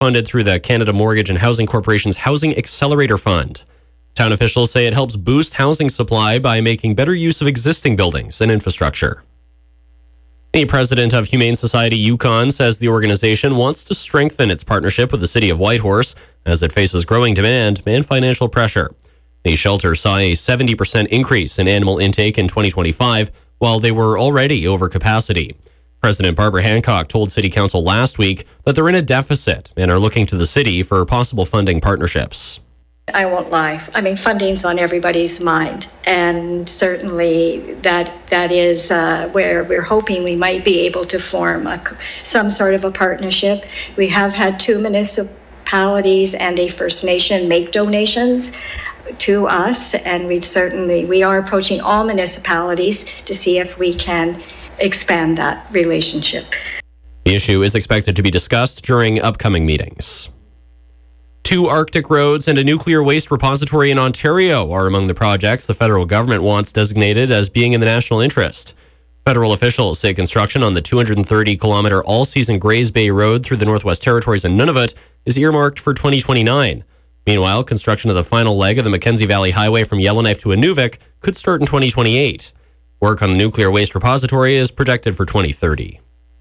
funded through the Canada Mortgage and Housing Corporation's Housing Accelerator Fund. Town officials say it helps boost housing supply by making better use of existing buildings and infrastructure. The president of Humane Society Yukon says the organization wants to strengthen its partnership with the city of Whitehorse as it faces growing demand and financial pressure. The shelter saw a 70% increase in animal intake in 2025, while they were already over capacity. President Barbara Hancock told City Council last week that they're in a deficit and are looking to the city for possible funding partnerships. I won't lie. I mean, funding's on everybody's mind, and certainly that is where we're hoping we might be able to form some sort of a partnership. We have had 2 municipalities and a First Nation make donations to us, and we are approaching all municipalities to see if we can expand that relationship. The issue is expected to be discussed during upcoming meetings. 2 Arctic roads and a nuclear waste repository in Ontario are among the projects the federal government wants designated as being in the national interest. Federal officials say construction on the 230-kilometer all-season Grays Bay Road through the Northwest Territories and Nunavut is earmarked for 2029. Meanwhile, construction of the final leg of the Mackenzie Valley Highway from Yellowknife to Inuvik could start in 2028. Work on the nuclear waste repository is projected for 2030.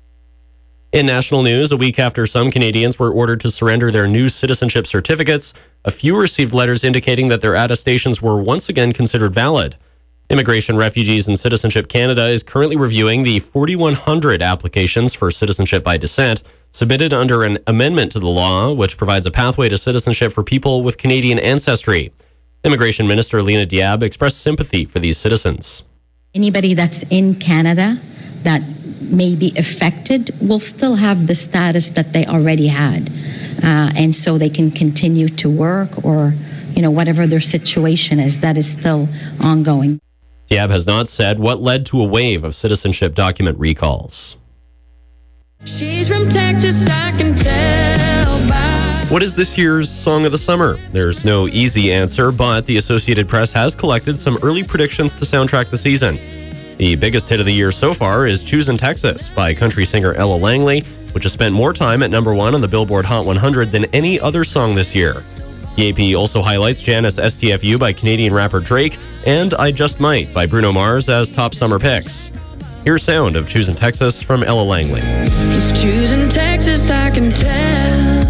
In national news, a week after some Canadians were ordered to surrender their new citizenship certificates, a few received letters indicating that their attestations were once again considered valid. Immigration, Refugees, and Citizenship Canada is currently reviewing the 4,100 applications for citizenship by descent submitted under an amendment to the law, which provides a pathway to citizenship for people with Canadian ancestry. Immigration Minister Lena Diab expressed sympathy for these citizens. Anybody that's in Canada that may be affected will still have the status that they already had. And so they can continue to work or, whatever their situation is, that is still ongoing. Diab has not said what led to a wave of citizenship document recalls. She's from Texas, I can tell by... What is this year's Song of the Summer? There's no easy answer, but the Associated Press has collected some early predictions to soundtrack the season. The biggest hit of the year so far is Choosin' Texas by country singer Ella Langley, which has spent more time at number 1 on the Billboard Hot 100 than any other song this year. The AP also highlights Janice STFU by Canadian rapper Drake and I Just Might by Bruno Mars as top summer picks. Here's sound of Choosin' Texas from Ella Langley. He's choosing Texas, I can tell.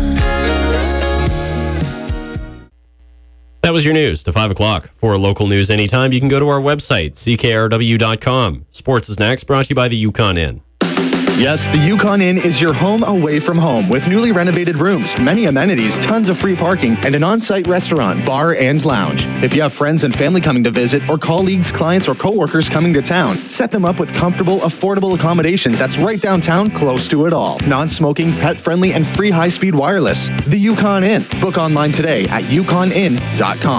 That was your news to 5 o'clock. For local news anytime, you can go to our website, ckrw.com. Sports is next, brought to you by the Yukon Inn. Yes, the Yukon Inn is your home away from home with newly renovated rooms, many amenities, tons of free parking, and an on-site restaurant, bar, and lounge. If you have friends and family coming to visit or colleagues, clients, or coworkers coming to town, set them up with comfortable, affordable accommodation that's right downtown, close to it all. Non-smoking, pet-friendly, and free high-speed wireless. The Yukon Inn. Book online today at yukoninn.com.